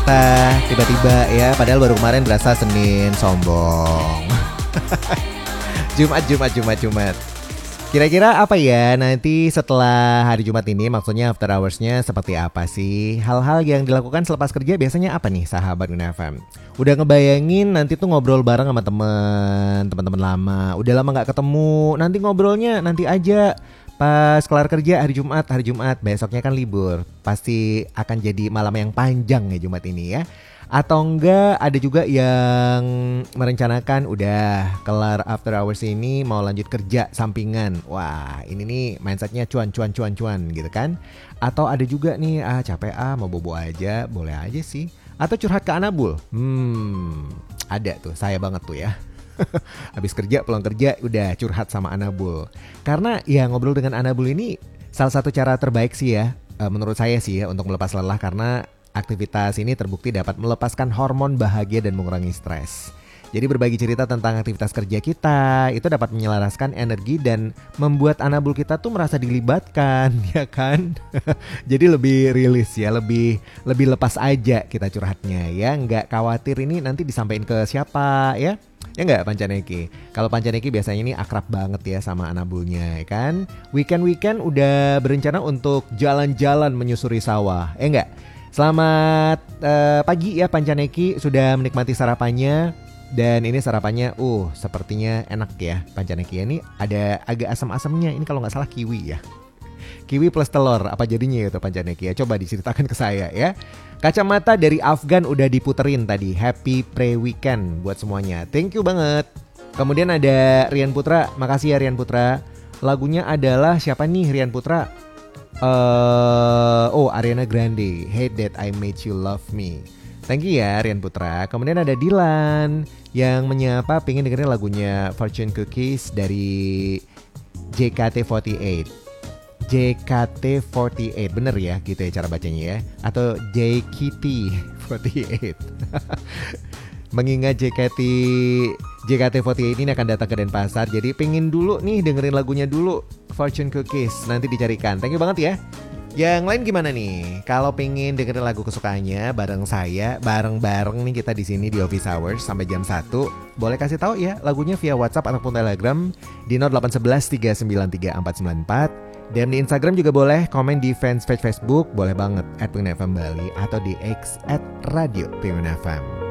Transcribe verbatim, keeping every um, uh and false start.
kita tiba-tiba ya, padahal baru kemarin berasa Senin, sombong. Jumat, Jumat, Jumat, Jumat. Kira-kira apa ya nanti setelah hari Jumat ini, maksudnya after hours-nya seperti apa sih? Hal-hal yang dilakukan selepas kerja biasanya apa nih sahabat Win F M? Udah ngebayangin nanti tuh ngobrol bareng sama temen, teman-teman lama. Udah lama gak ketemu, nanti ngobrolnya nanti aja. Pas kelar kerja hari Jumat, hari Jumat, besoknya kan libur. Pasti akan jadi malam yang panjang ya Jumat ini ya. Atau enggak ada juga yang merencanakan udah kelar after hours ini mau lanjut kerja sampingan. Wah ini nih mindsetnya cuan cuan cuan cuan gitu kan. Atau ada juga nih ah capek ah mau bobo aja, boleh aja sih. Atau curhat ke Anabul. Hmm ada tuh, saya banget tuh ya. Habis kerja pulang kerja udah curhat sama Anabul. Karena ya ngobrol dengan Anabul ini salah satu cara terbaik sih ya, menurut saya sih ya, untuk melepas lelah. Karena aktivitas ini terbukti dapat melepaskan hormon bahagia dan mengurangi stres. Jadi berbagi cerita tentang aktivitas kerja kita itu dapat menyelaraskan energi dan membuat Anabul kita tuh merasa dilibatkan, ya kan? Jadi lebih rilis ya, lebih lebih lepas aja kita curhatnya ya, nggak khawatir ini nanti disampaikan ke siapa ya. Ya nggak Pancaneki? Kalau Pancaneki biasanya ini akrab banget ya sama Anabulnya ya kan? Weekend-weekend udah berencana untuk jalan-jalan menyusuri sawah, ya nggak? Selamat uh, pagi ya Pancaneki, sudah menikmati sarapannya. Dan ini sarapannya uh sepertinya enak ya Pancaneki. Ini ada agak asam-asamnya, ini kalau nggak salah kiwi ya. Kiwi plus telur, apa jadinya itu Pancaneki ya? Coba diceritakan ke saya ya. Kacamata dari Afgan udah diputerin tadi. Happy pre-weekend buat semuanya. Thank you banget. Kemudian ada Rian Putra. Makasih ya Rian Putra. Lagunya adalah siapa nih Rian Putra? Uh, oh Ariana Grande, Hate That I Made You Love Me. Thank you ya Rian Putra. Kemudian ada Dilan yang menyapa pengen dengerin lagunya Fortune Cookies dari J K T empat delapan. J K T empat delapan, bener ya gitu ya cara bacanya ya. Atau J K T empat delapan. Mengingat J K T J K T empat delapan ini akan datang ke Denpasar, jadi pengen dulu nih dengerin lagunya dulu, Fortune Cookies, nanti dicarikan. Thank you banget ya. Yang lain gimana nih? Kalau pengen dengerin lagu kesukaannya bareng saya, bareng-bareng nih kita di sini di Office Hours sampai jam satu, boleh kasih tahu ya lagunya via WhatsApp ataupun Telegram di nol delapan satu satu tiga sembilan tiga empat sembilan empat. Dan di Instagram juga boleh, komen di fanspage Facebook, boleh banget at Pengen F M Bali atau di X at Radio Pengen F M.